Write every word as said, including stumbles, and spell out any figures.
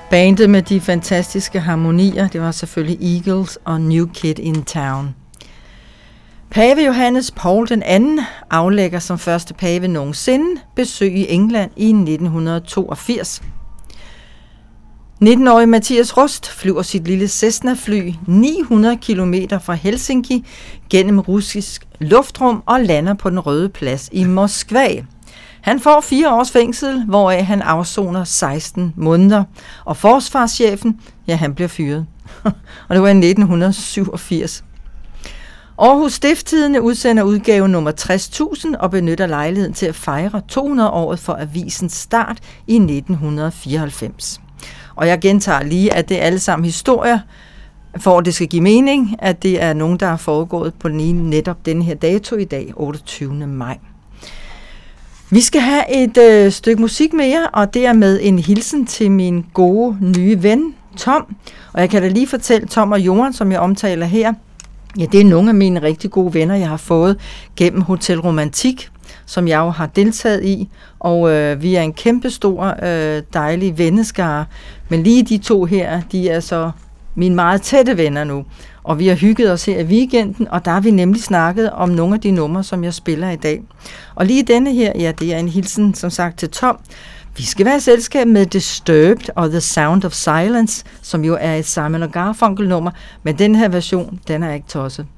Bandet med de fantastiske harmonier, det var selvfølgelig Eagles og New Kid in Town. Pave Johannes Paul den anden aflægger som første pave nogensinde besøg i England i nitten toogfirs. nitten-årige Mathias Rust flyver sit lille Cessna-fly ni hundrede kilometer fra Helsinki gennem russisk luftrum og lander på den Røde Plads i Moskva. Han får fire års fængsel, hvoraf han afsoner seksten måneder, og forsvarschefen, ja, han bliver fyret. Og det var i nitten syvogfirs. Aarhus Stiftstidende udsender udgave nummer tres tusind og benytter lejligheden til at fejre to hundrede året for avisens start i nitten fireoghalvfems. Og jeg gentager lige, at det er alle sammen historier, for at det skal give mening, at det er nogen, der har foregået på den ene netop den her dato i dag, otteogtyvende maj. Vi skal have et øh, stykke musik mere, og det er med en hilsen til min gode nye ven, Tom. Og jeg kan da lige fortælle, Tom og Johan, som jeg omtaler her, ja, det er nogle af mine rigtig gode venner, jeg har fået gennem Hotel Romantik, som jeg jo har deltaget i, og øh, vi er en kæmpestor, øh, dejlig venneskare, men lige de to her, de er så mine meget tætte venner nu, og vi har hygget os her i weekenden, og der har vi nemlig snakket om nogle af de numre, som jeg spiller i dag. Og lige denne her, ja, det er en hilsen, som sagt, til Tom. Vi skal være i selskab med Disturbed og The Sound of Silence, som jo er et Simon og Garfunkel-nummer, men den her version, den er ikke tosset.